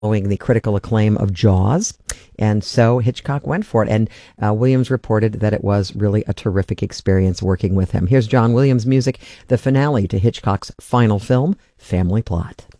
following the critical acclaim of Jaws. And so Hitchcock went for it. And Williams reported that it was really a terrific experience working with him. Here's John Williams' music, the finale to Hitchcock's final film, Family Plot.